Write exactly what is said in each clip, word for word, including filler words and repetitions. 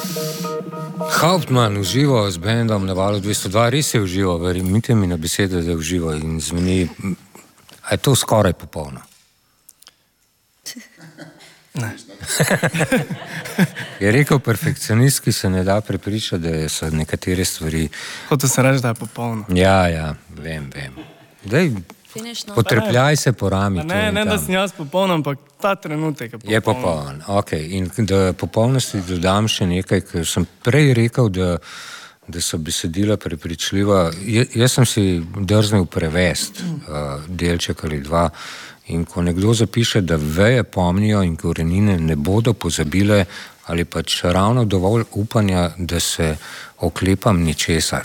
Hauptmann uživa z bendom na Valu dvesto dva, res je uživa, verjemite mi na besedo, da je uživa in zveni, a je to skoraj popolno? Ne. Je rekel perfekcionist, ki se ne da prepričati, da so nekatere stvari... Hotel sem reči, da je popolno. Ja, ja, vem, vem. Dej, potrpljaj se po rami. Ne, ne, da sem jaz popoln, ampak ta trenutek je popoln. Je popoln, ok. In da popolnosti dodam še nekaj, ker sem prej rekel, da, da so besedila prepričljiva. Je, jaz sem si drznil prevest uh, delček ali dva in ko nekdo zapiše, da veje pomnijo in korenine ne bodo pozabile ali pač ravno dovolj upanja, da se oklepam ničesar.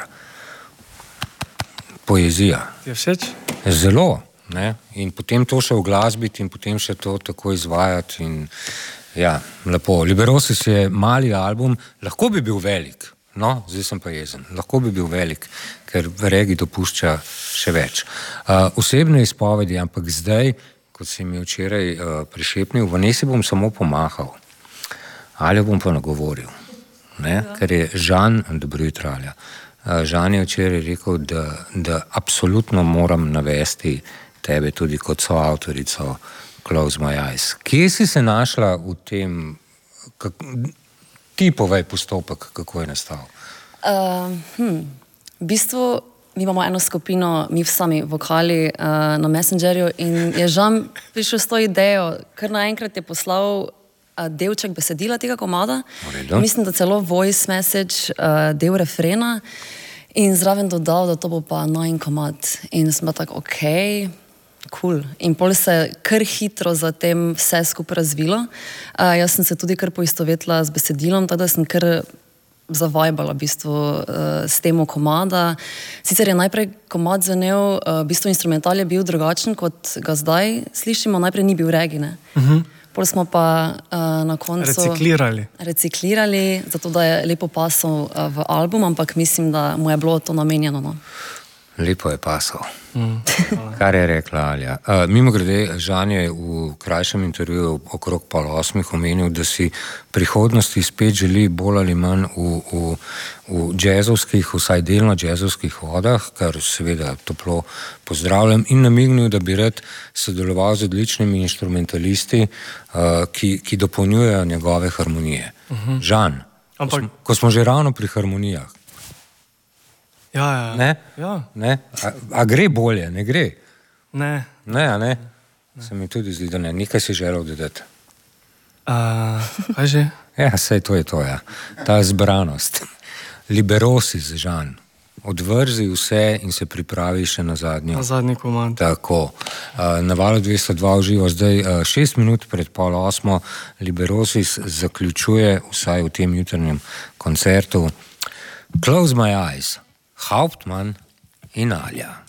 Poezija. Ti je všeč? Zelo, ne, in potem to še uglasbiti in potem še to tako izvajati in ja, lepo. Liberosis je mali album, lahko bi bil velik, no, zdaj sem pa jezen, lahko bi bil velik, ker regi dopušča še več. Uh, osebne izpovedi, ampak zdaj, kot si mi včeraj uh, prišepnil, v njej si bom samo pomahal, ali bom pa nagovoril, ne, ja. Ker je Žan, dobro jutro, Alja, Žan je včeraj rekel, da, da absolutno moram navesti tebe tudi kot soavtorico Close My Eyes. Kje si se našla v tem, kak, ti povej postopek, kako je nastal? Uh, hm, v bistvu mi imamo eno skupino, mi sami vokali uh, na Messengerju in je Žan prišel s to idejo, kar naenkrat je poslal uh, delček besedila tega komada. Mislim, da celo voice message, uh, del refrena. In zraven dodal, da to bo pa najin komad. In sem pa tako, okej, okay, cool. In pol se kar hitro zatem vse skupaj razvilo. Uh, jaz sem se tudi kar poistovetila z besedilom, tako da sem kar zavajbala v bistvu uh, s temo komada. Sicer je najprej komad zvenel, uh, v bistvu instrumental je bil drugačen, kot ga zdaj slišimo. Najprej ni bil regi, ne? Uh-huh. Pol smo pa uh, na koncu reciklirali. reciklirali, zato da je lepo pasal uh, v album, ampak mislim, da mu je bilo to namenjeno. No? Lepo je pasal. Mm. Kar je rekla Alja. Uh, mimo grede, Žan je v krajšem intervjuju okrog pol osmih omenil, da si prihodnosti spet želi bolj ali manj v, v, v džezovskih, vsaj delno džezovskih vodah, kar seveda toplo pozdravljam, in namignil, da bi rad sodeloval z odličnimi inštrumentalisti, uh, ki, ki dopolnjujejo njegove harmonije. Uh-huh. Žan, Ampak... ko, smo, ko smo že ravno pri harmonijah. Ja, ja. Ne? Ja. Ne? A, a gre bolje, ne gre? Ne. Ne, a ne? ne. Se mi tudi zdi, da ne. Nekaj si želel dodati. Uh, kaj že? Ja, sej to je to, ja. Ta zbranost. Liberosis, Žan. Odvrzi vse in se pripravi še na zadnjo. Na zadnji komand. Tako. Uh, na Valu dvesto dva uživa zdaj uh, šest minut pred pol osmo. Liberosis zaključuje vsaj v tem jutrnjem koncertu Close My Eyes. Hauptmann in Alja.